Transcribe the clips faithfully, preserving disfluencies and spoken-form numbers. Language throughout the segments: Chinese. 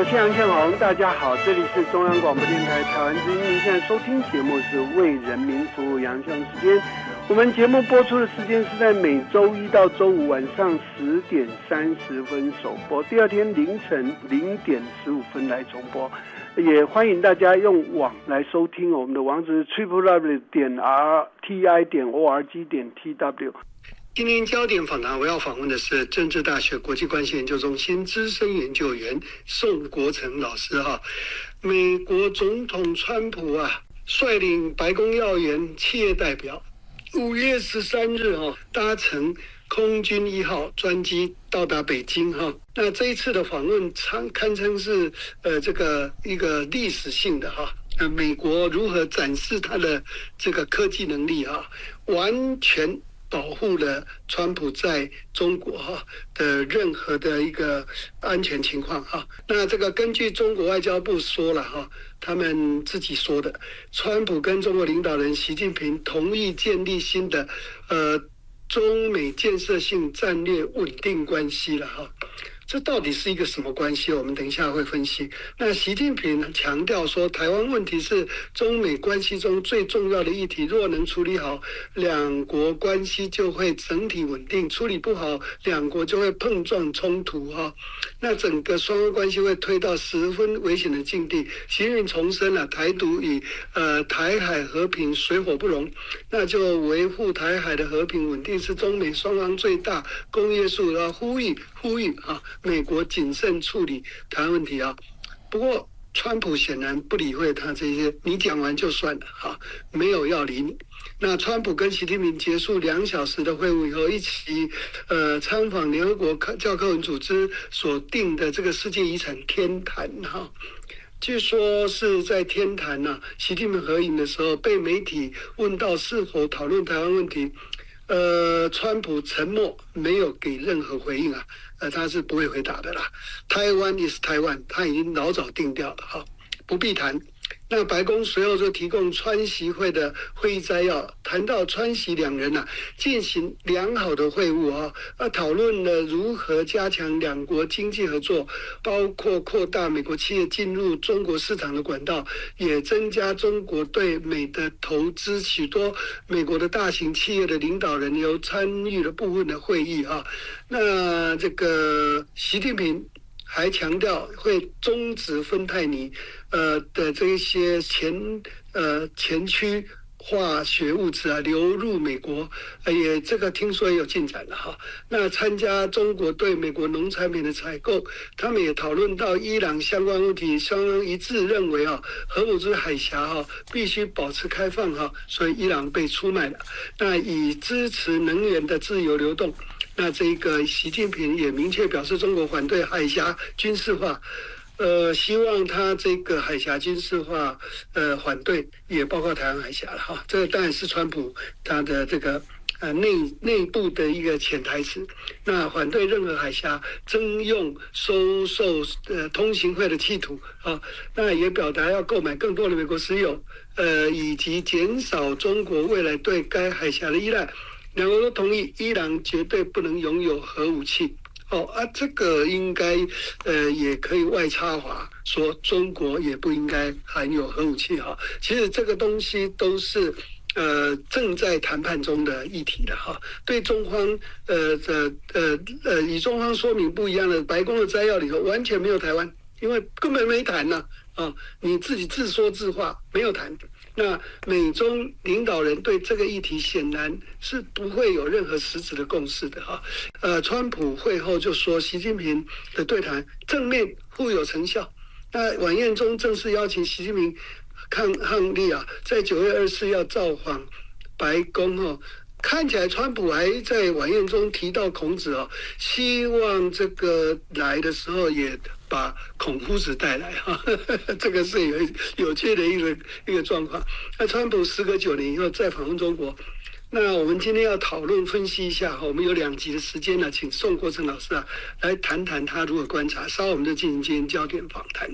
我是杨宪宏，大家好，这里是中央广播电台台湾之音，您现在收听节目是为人民服务杨宪时间。我们节目播出的时间是在每周一到周五晚上十点三十分首播，第二天凌晨零点十五分来重播。也欢迎大家用网来收听，我们的网址是 triple w 点 r t i 点 o r g 点 t w。今天焦点访谈，我要访问的是政治大学国际关系研究中心资深研究员宋国成老师哈。美国总统川普啊，率领白宫要员企业代表，五月十三日哈搭乘空军一号专机到达北京哈。那这一次的访问堪堪称是呃这个一个历史性的哈。呃，美国如何展示它的这个科技能力哈，完全保护了川普在中国哈的任何的一个安全情况哈。那这个根据中国外交部说了哈，他们自己说的，川普跟中国领导人习近平同意建立新的呃中美建设性战略稳定关系了哈。这到底是一个什么关系？我们等一下会分析。那习近平强调说，台湾问题是中美关系中最重要的议题，若能处理好，两国关系就会整体稳定；处理不好，两国就会碰撞冲突哈。那整个双方关系会推到十分危险的境地。习近平重申了台独与呃台海和平水火不容，那就维护台海的和平稳定是中美双方最大公约数，然后呼吁呼吁啊。美国谨慎处理台湾问题啊，不过川普显然不理会他这些，你讲完就算了哈，没有要理你。那川普跟习近平结束两小时的会晤以后，一起呃参访联合国教科文组织所定的这个世界遗产天坛哈。据说是在天坛呐、啊，习近平合影的时候，被媒体问到是否讨论台湾问题，呃，川普沉默，没有给任何回应啊。呃，他是不会回答的啦。台湾 is 台湾，他已经老早定掉了哈，不必谈。那白宫随后就提供川习会的会议摘要，谈到川习两人啊进行良好的会晤啊，啊讨论了如何加强两国经济合作，包括扩大美国企业进入中国市场的管道，也增加中国对美的投资。许多美国的大型企业的领导人有参与了部分的会议啊。那这个习近平还强调会终止芬太尼呃的这一些前呃前驱化学物质啊流入美国，呃也这个听说也有进展了哈。那参加中国对美国农产品的采购，他们也讨论到伊朗相关问题，相当一致认为啊，荷鲁兹海峡哈必须保持开放哈，所以伊朗被出卖了。那以支持能源的自由流动。那这个习近平也明确表示，中国反对海峡军事化，呃，希望他这个海峡军事化，呃，反对也包括台湾海峡了哈。这个当然是川普他的这个呃内内部的一个潜台词。那反对任何海峡征用收受呃通行费的企图啊，那也表达要购买更多的美国石油，呃，以及减少中国未来对该海峡的依赖。两国都同意，伊朗绝对不能拥有核武器。哦啊，这个应该呃也可以外插话说，中国也不应该含有核武器哈。其实这个东西都是呃正在谈判中的议题了哈。对中方呃的呃呃与中方说明不一样的，白宫的摘要里头完全没有台湾，因为根本没谈呢啊，哦，你自己自说自话，没有谈。那美中领导人对这个议题显然是不会有任何实质的共识的哈。呃，川普会后就说，习近平的对谈正面互有成效。那晚宴中正式邀请习近平抗抗力啊，在九月二十四要造访白宫哦。看起来川普还在晚宴中提到孔子哦，希望这个来的时候也把孔夫子带来哈，这个是有有趣的一个一个状况。那川普时隔九年以后再访问中国，那我们今天要讨论分析一下哈，我们有两集的时间呢，请宋国成老师啊来谈谈他如何观察，稍后我们就进行今天焦点访谈。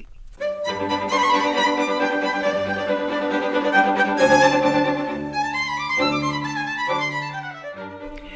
这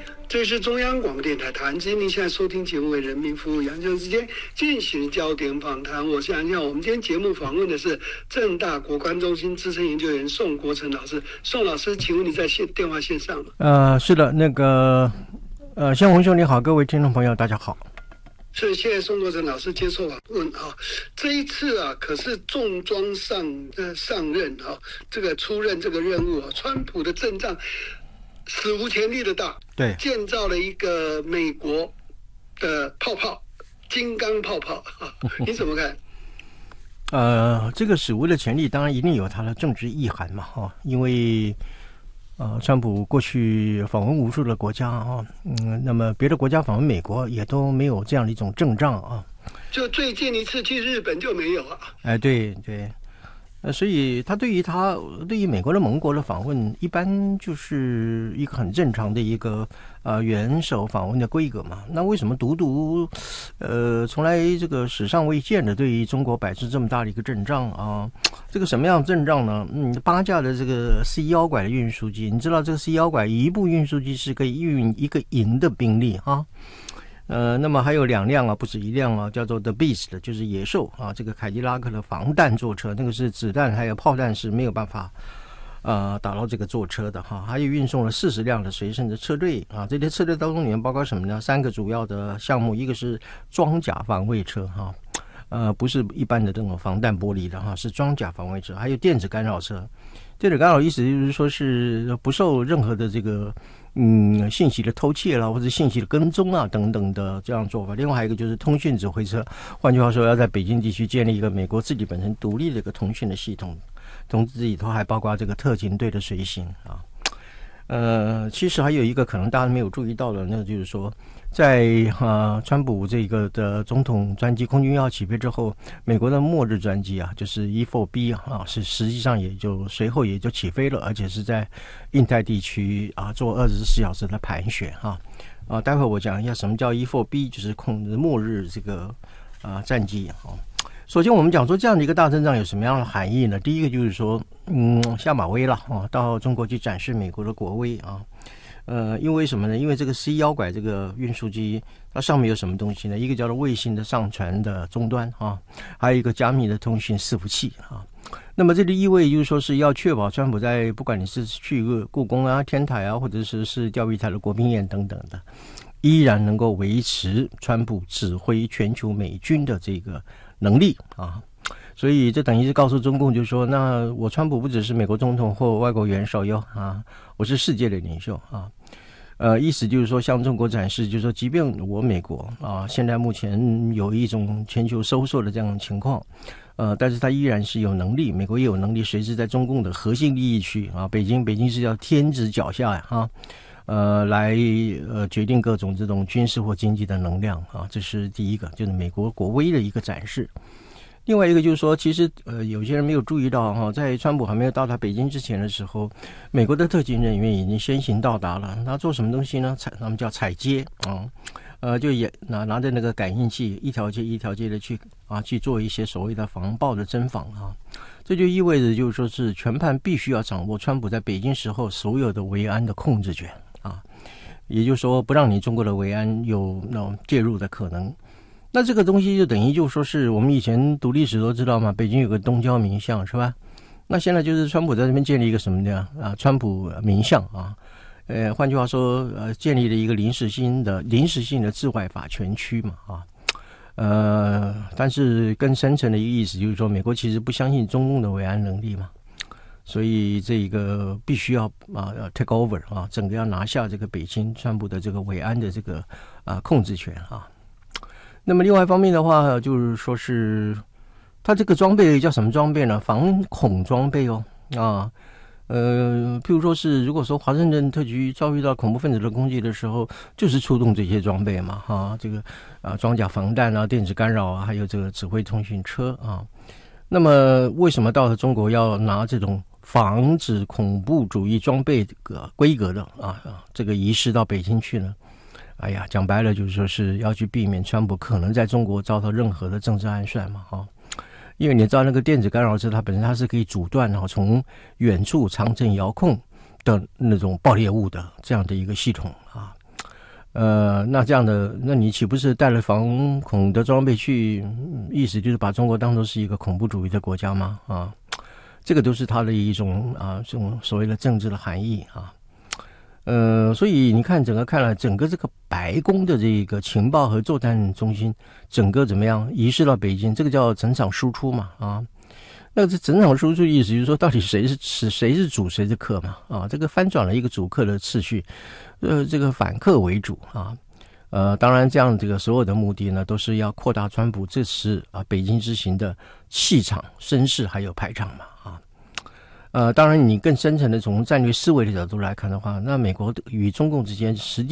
里是中央广播电台台湾之音，您现在收听节目为人民服务，杨绛之间进行焦点访谈，我是杨绛。我们今天节目访问的是政大国关中心资深研究员宋国成老师。宋老师，请问你在线电话线上吗？ 呃，是的，那个呃，向宏兄你好，各位听众朋友大家好。 是，谢谢宋国成老师接受访问啊。这一次啊，可是重装上呃上任啊，这个出任这个任务啊，川普的阵仗史无前例的大， 对， 建造了一个美国的泡泡，金刚泡泡，你怎么看？ 呃，这个史无的前例当然一定有它的政治意涵嘛，哈，因为呃，川普过去访问无数的国家啊，嗯，那么别的国家访问美国也都没有这样的一种阵仗啊。 就最近一次去日本就没有啊。 哎，对对。呃，所以他对于他对于美国的盟国的访问，一般就是一个很正常的一个呃元首访问的规格嘛。那为什么独独呃从来这个史上未见的对于中国摆出这么大的一个阵仗啊？这个什么样的阵仗呢？嗯，八架的这个 C 幺拐的运输机，你知道这个 C 幺拐一部运输机是可以运一个营的兵力啊。呃，那么还有两辆啊，不止一辆啊，叫做 The Beast， 就是野兽啊，这个凯迪拉克的防弹座车，那个是子弹还有炮弹是没有办法呃打到这个座车的哈。还有运送了四十辆的随身的车队啊，这些车队当中里面包括什么呢？三个主要的项目，一个是装甲防卫车哈，呃，不是一般的这种防弹玻璃的哈，是装甲防卫车，还有电子干扰车。电子干扰意思就是说是不受任何的这个嗯信息的偷窃啦，或者信息的跟踪啊等等的这样做法。另外还有一个就是通讯指挥车，换句话说，要在北京地区建立一个美国自己本身独立的一个通讯的系统，同时里头还包括这个特勤队的随行啊。呃，其实还有一个可能大家没有注意到的，那就是说，在啊川普这个的总统专机空军一号起飞之后，美国的末日专机啊，就是 E 四 B 啊，是实际上也就随后也就起飞了，而且是在印太地区啊做二十四小时的盘旋哈啊。待会我讲一下什么叫 E 四 B， 就是控制末日这个啊战机啊。首先，我们讲说这样的一个大阵仗有什么样的含义呢？第一个就是说，嗯，下马威了啊，到中国去展示美国的国威啊。呃，因为什么呢？因为这个 C 幺拐这个运输机，它上面有什么东西呢？一个叫做卫星的上传的终端啊，还有一个加密的通讯伺服器啊。那么这里意味就是说是要确保川普在不管你是去故宫啊、天台啊，或者是是钓鱼台的国宾宴等等的，依然能够维持川普指挥全球美军的这个能力啊。所以这等于是告诉中共，就是说，那我川普不只是美国总统或外国元首哟啊，我是世界的领袖啊。呃，意思就是说，向中国展示，就是说，即便我美国啊，现在目前有一种全球收缩的这样的情况，呃，但是它依然是有能力，美国也有能力随时在中共的核心利益区啊，北京，北京是叫天子脚下呀啊。呃，来呃决定各种这种军事或经济的能量啊，这是第一个，就是美国国威的一个展示。另外一个就是说，其实呃有些人没有注意到哈，在川普还没有到达北京之前的时候，美国的特勤人员已经先行到达了。他做什么东西呢？采他们叫采接啊，呃就也拿拿着那个感应器，一条街一条街的去啊去做一些所谓的防暴的侦访啊。这就意味着就是说是全盘必须要掌握川普在北京时候所有的维安的控制权啊，也就是说不让你中国的维安有那种介入的可能。那这个东西就等于就说是我们以前读历史都知道嘛，北京有个东交民巷是吧？那现在就是川普在这边建立一个什么呢？啊，川普民巷啊，呃，换句话说，呃，建立了一个临时性的临时性的治外法全区嘛啊，呃，但是更深层的一个意思就是说，美国其实不相信中共的维安能力嘛，所以这个必须要啊 take over 啊，整个要拿下这个北京川普的这个维安的这个啊控制权啊。那么另外一方面的话，就是说是它这个装备叫什么装备呢？防恐装备哦啊，呃，譬如说是如果说华盛顿特区遭遇到恐怖分子的攻击的时候，就是出动这些装备嘛哈、啊，这个啊装甲防弹啊、电子干扰啊，还有这个指挥通讯车啊。那么为什么到了中国要拿这种防止恐怖主义装备个规格的啊这个仪式到北京去呢？哎呀，讲白了就是说是要去避免川普可能在中国遭到任何的政治暗算嘛，哈，因为你知道那个电子干扰车它本身它是可以阻断哈从远处长程遥控的那种爆裂物的这样的一个系统啊， 呃，那这样的，那你岂不是带了防恐的装备去，意思就是把中国当作是一个恐怖主义的国家吗？啊，这个都是他的一种啊，这种所谓的政治的含义啊。呃，所以你看，整个看来，整个这个白宫的这个情报和作战中心，整个怎么样移师到北京，这个叫整场输出嘛，啊。那这整场输出意思就是说，到底谁是是谁是主，谁是客嘛？啊，这个翻转了一个主客的次序，呃，这个反客为主啊。呃，当然，这样这个所有的目的呢，都是要扩大川普这次啊北京之行的气场、声势还有排场嘛啊。呃，当然，你更深层的从战略思维的角度来看的话，那美国与中共之间实际